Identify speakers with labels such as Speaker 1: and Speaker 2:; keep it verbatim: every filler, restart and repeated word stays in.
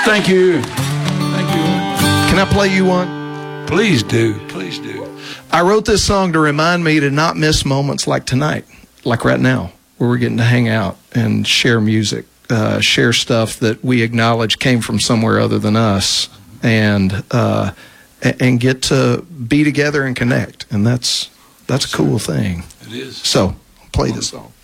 Speaker 1: Thank you. Thank you.
Speaker 2: Can I play you one?
Speaker 1: Please do. Please do.
Speaker 2: I wrote this song to remind me to not miss moments like tonight, like right now, where we're getting to hang out and share music, uh, share stuff that we acknowledge came from somewhere other than us, and uh, and get to be together and connect. And that's that's a cool thing.
Speaker 1: It is.
Speaker 2: So, play this song.